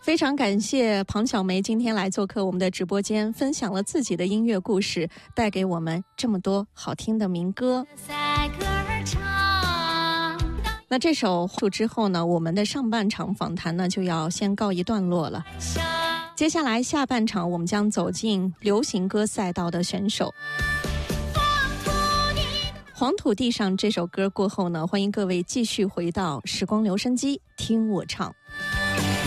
非常感谢庞小梅今天来做客我们的直播间，分享了自己的音乐故事，带给我们这么多好听的民歌。那这首《之后呢，我们的上半场访谈呢就要先告一段落了。接下来下半场我们将走进流行歌赛道的选手。黄土地上这首歌过后呢，欢迎各位继续回到时光留声机，听我唱。